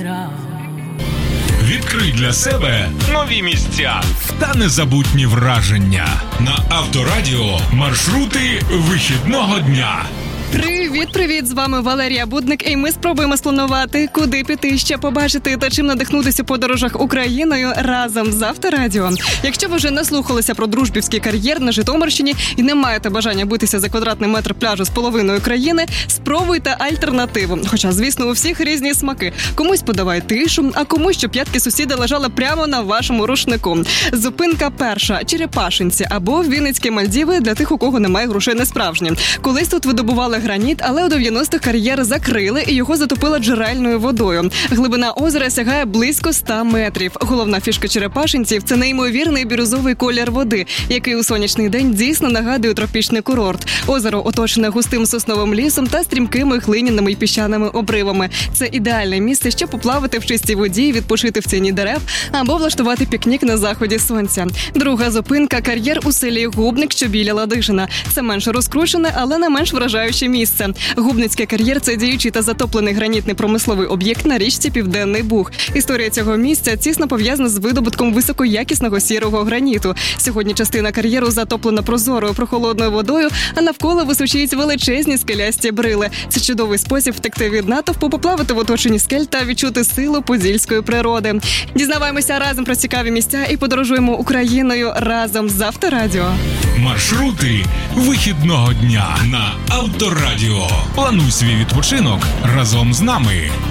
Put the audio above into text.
Відкрий для себе нові місця та незабутні враження. На Авторадіо маршрути вихідного дня. Привіт! З вами Валерія Будник, і ми спробуємо спланувати, куди піти, що побачити та чим надихнутися у подорожах Україною разом з Авторадіо. Якщо ви вже наслухалися про Дружбівський кар'єр на Житомирщині і не маєте бажання битися за квадратний метр пляжу з половиною країни, спробуйте альтернативу. Хоча, звісно, у всіх різні смаки. Комусь подавай тишу, а комусь, щоб п'ятки сусіда лежали прямо на вашому рушнику. Зупинка перша – Черепашинці або Вінницькі Мальдіви для тих, у кого немає грошей на справжні. Колись тут видобували граніт, але у 90-х кар'єр закрили і його затопило джерельною водою. Глибина озера сягає близько 100 метрів. Головна фішка Черепашинців – це неймовірний бірюзовий колір води, який у сонячний день дійсно нагадує тропічний курорт. Озеро оточене густим сосновим лісом та стрімкими глиняними й піщаними обривами. Це ідеальне місце, щоб поплавати в чистій воді, відпочити в тіні дерев або влаштувати пікнік на заході сонця. Друга зупинка – кар'єр у селі Губник, що біля Ладижина. Це менш розкручене, але не менш вражаюче місце. Губницький кар'єр – це діючий та затоплений гранітний промисловий об'єкт на річці Південний Буг. Історія цього місця тісно пов'язана з видобутком високоякісного сірого граніту. Сьогодні частина кар'єру затоплена прозорою прохолодною водою, а навколо височіють величезні скелясті брили. Це чудовий спосіб втекти від натовпу, поплавати в оточенні скель та відчути силу подільської природи. Дізнаваємося разом про цікаві місця і подорожуємо Україною разом з Авторадіо. Маршрути вихідного дня на Авторадіо. Плануй свій відпочинок разом з нами.